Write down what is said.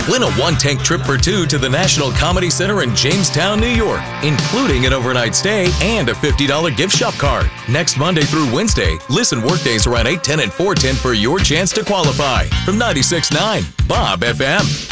Win a one-tank trip for two to the National Comedy Center in Jamestown, New York, including an overnight stay and a $50 gift shop card. Next Monday through Wednesday, listen workdays around 8:10 and 4:10 for your chance to qualify. From 96.9 Bob FM.